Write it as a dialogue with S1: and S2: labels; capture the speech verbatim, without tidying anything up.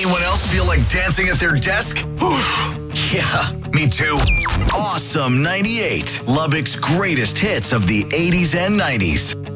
S1: Anyone else feel like dancing at their desk? Yeah, me too. Awesome ninety-eight, Lubbock's greatest hits of the eighties and nineties.